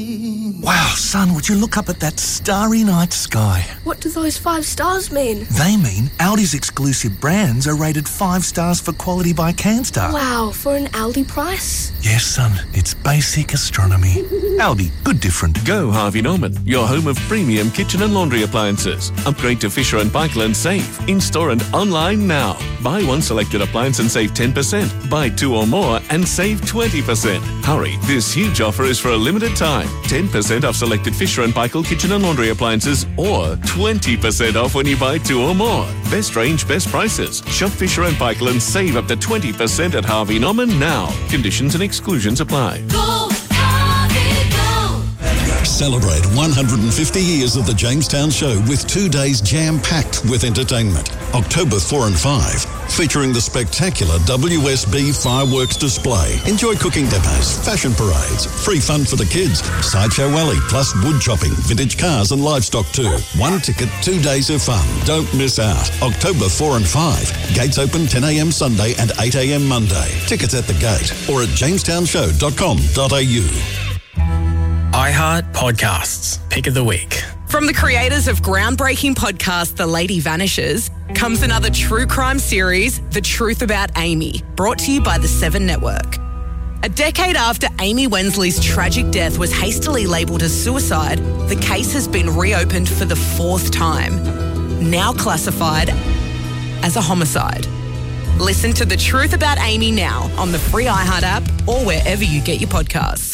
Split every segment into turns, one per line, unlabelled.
Wow, son, would you look up at that starry night sky?
What do those 5 stars mean?
They mean Aldi's exclusive brands are rated 5 stars for quality by Canstar.
Wow, for an Aldi price?
Yes, son, it's basic astronomy. Aldi, good different.
Go Harvey Norman, your home of premium kitchen and laundry appliances. Upgrade to Fisher & Paykel and save. In-store and online now. Buy one selected appliance and save 10%. Buy 2 or more and save 20%. Hurry, this huge offer is for a limited time. 10% off selected Fisher & Paykel kitchen and laundry appliances or 20% off when you buy 2 or more. Best range, best prices. Shop Fisher & Paykel and save up to 20% at Harvey Norman now. Conditions and exclusions apply.
Go, Harvey, go!
Celebrate 150 years of the Jamestown Show with 2 days jam-packed with entertainment. October 4 and 5, featuring the spectacular WSB fireworks display. Enjoy cooking demos, fashion parades, free fun for the kids, Sideshow Alley, plus wood chopping, vintage cars and livestock too. 1 ticket, 2 days of fun. Don't miss out. October 4 and 5. Gates open 10 a.m. Sunday and 8 a.m. Monday. Tickets at the gate or at jamestownshow.com.au.
iHeart Podcasts. Pick of the Week.
From the creators of groundbreaking podcast The Lady Vanishes comes another true crime series, The Truth About Amy, brought to you by the 7 Network. A decade after Amy Wensley's tragic death was hastily labelled as suicide, the case has been reopened for the 4th time, now classified as a homicide. Listen to The Truth About Amy now on the free iHeart app or wherever you get your podcasts.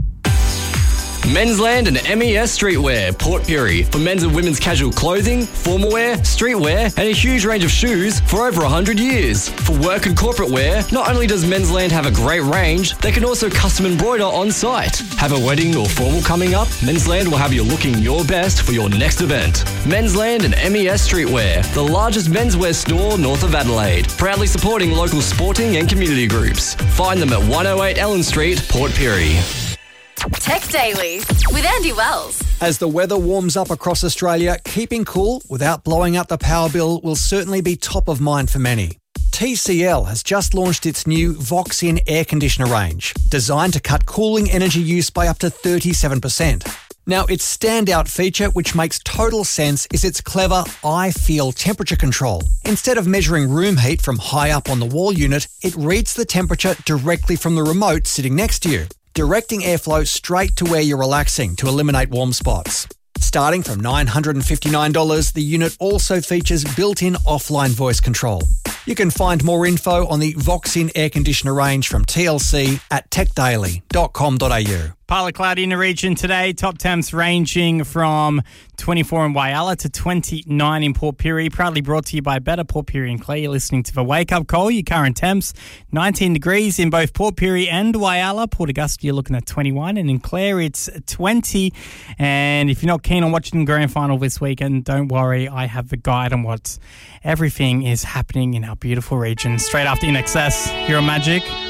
Mensland and MES Streetwear, Port Pirie, for men's and women's casual clothing, formal wear, streetwear, and a huge range of shoes for over 100 years. For work and corporate wear, not only does Mensland have a great range, they can also custom embroider on site. Have a wedding or formal coming up? Mensland will have you looking your best for your next event. Mensland and MES Streetwear, the largest menswear store north of Adelaide, proudly supporting local sporting and community groups. Find them at 108 Ellen Street, Port Pirie.
Tech Daily with Andy Wells.
As the weather warms up across Australia, keeping cool without blowing up the power bill will certainly be top of mind for many. TCL has just launched its new Voxin air conditioner range, designed to cut cooling energy use by up to 37%. Now, its standout feature, which makes total sense, is its clever I-Feel temperature control. Instead of measuring room heat from high up on the wall unit, it reads the temperature directly from the remote sitting next to you, directing airflow straight to where you're relaxing to eliminate warm spots. Starting from $959, the unit also features built-in offline voice control. You can find more info on the Voxin air conditioner range from TLC at techdaily.com.au.
Partly cloudy in the region today. Top temps ranging from 24 in Whyalla to 29 in Port Pirie. Proudly brought to you by Better Port Pirie and Clare. You're listening to the Wake Up Call. Your current temps, 19 degrees in both Port Pirie and Whyalla. Port Augusta, you're looking at 21. And in Clare, it's 20. And if you're not keen on watching the grand final this weekend, don't worry. I have the guide on what everything is happening in our beautiful region. Straight after In Excess, here on Magic